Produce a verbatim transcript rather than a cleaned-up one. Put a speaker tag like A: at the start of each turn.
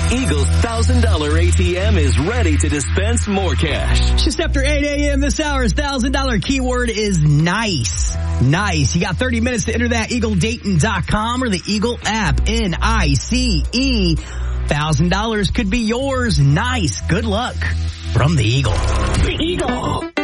A: Eagle's one thousand dollars A T M is ready to dispense more cash.
B: Just after eight a.m. this hour's one thousand dollars keyword is nice. Nice. You got thirty minutes to enter that eagle dayton dot com or the Eagle app. N I C E. one thousand dollars could be yours. Nice. Good luck from the Eagle.
C: The Eagle.